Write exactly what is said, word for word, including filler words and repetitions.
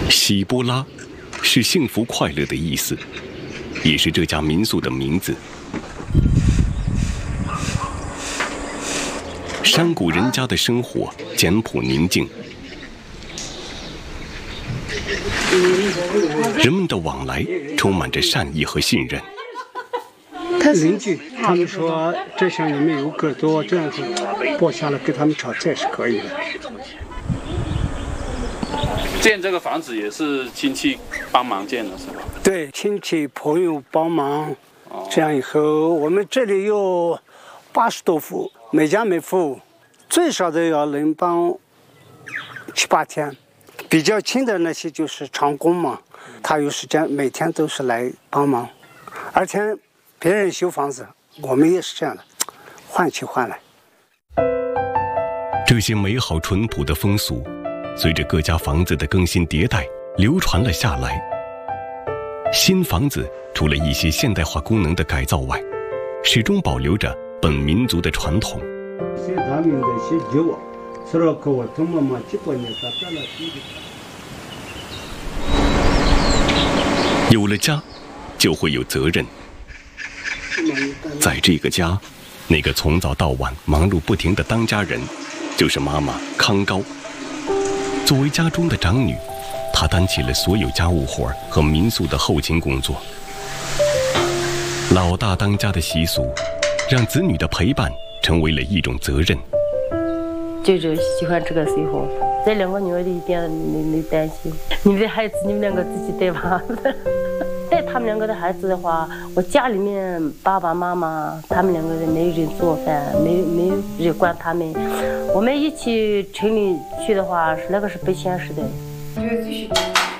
喜波拉是幸福快乐的意思，也是这家民宿的名字。山谷人家的生活简朴宁静，人们的往来充满着善意和信任。 他邻居他们说，这乡里面游客多，这样子剥下来给他们炒菜是可以的。 建这个房子也是亲戚帮忙建的，是吧？ 对，亲戚朋友帮忙。这样以后，我们这里有八十多户，每家每户最少的要能帮七八天。比较亲的那些就是长工嘛，他有时间每天都是来帮忙，而且别人修房子，我们也是这样的，换去换来。 这些美好淳朴的风俗，随着各家房子的更新迭代流传了下来。新房子除了一些现代化功能的改造外，始终保留着本民族的传统。有了家，就会有责任。在这个家，那个从早到晚忙碌不停的当家人，就是妈妈康高。作为家中的长女，她担起了所有家务活和民宿的后勤工作。老大当家的习俗，让子女的陪伴成为了一种责任。 就是喜欢这个时候，这两个女儿的一点没没担心。你们的孩子，你们两个自己带吧。带他们两个的孩子的话，我家里面爸爸妈妈他们两个人没人做饭，没没人管他们。我们一起城里去的话，是那个是北迁市的。